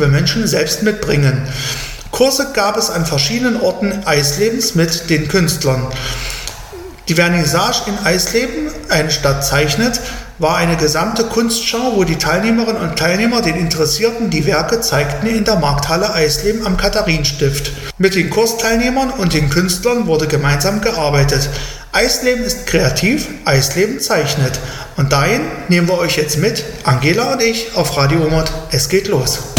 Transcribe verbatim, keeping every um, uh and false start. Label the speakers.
Speaker 1: kreative Menschen selbst mitbringen. Kurse gab es an verschiedenen Orten Eislebens mit den Künstlern. Die Vernissage in Eisleben, eine Stadt zeichnet, war eine gesamte Kunstschau, wo die Teilnehmerinnen und Teilnehmer den Interessierten die Werke zeigten in der Markthalle Eisleben am Katharinenstift. Mit den Kursteilnehmern und den Künstlern wurde gemeinsam gearbeitet. Eisleben ist kreativ, Eisleben zeichnet. Und dahin nehmen wir euch jetzt mit, Angela und ich, auf Radio Omot. Es geht los.